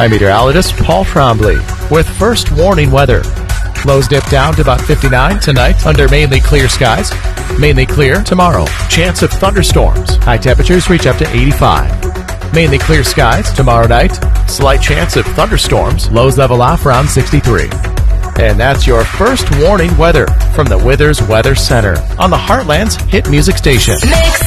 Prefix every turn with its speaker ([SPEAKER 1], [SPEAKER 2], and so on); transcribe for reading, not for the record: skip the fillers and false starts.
[SPEAKER 1] I'm meteorologist Paul Trombley with first warning weather. Lows dip down to about 59 tonight under mainly clear skies. Mainly clear tomorrow. Chance of thunderstorms. High temperatures reach up to 85. Mainly clear skies tomorrow night. Slight chance of thunderstorms. Lows level off around 63. And that's your first warning weather from the Withers Weather Center on the Heartland's hit music station.